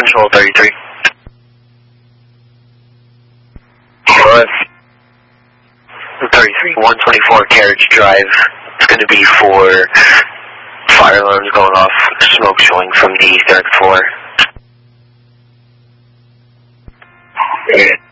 Patrol 33. 33, 124 Carriage Drive. It's going to be for fire alarms going off, smoke showing from the third floor.